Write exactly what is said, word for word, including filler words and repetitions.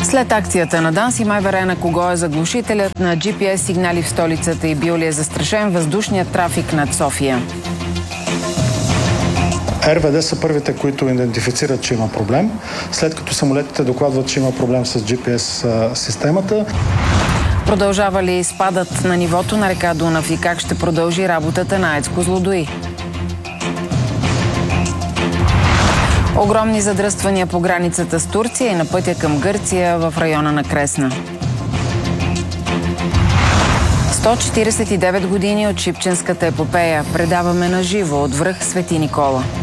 След акцията на ДАНС и Майверена кого е заглушителят на джи пи ес сигнали в столицата и бил ли е застрашен въздушният трафик над София? Р В Д са първите, които идентифицират, че има проблем. След като самолетите докладват, че има проблем с джи пи ес системата. Продължава ли спадът на нивото на река Дунав и как ще продължи работата на АЕЦ Козлодуй? Огромни задръствания по границата с Турция и на пътя към Гърция в района на Кресна. сто четиридесет и девет години от Шипченската епопея. Предаваме на живо от връх Свети Никола.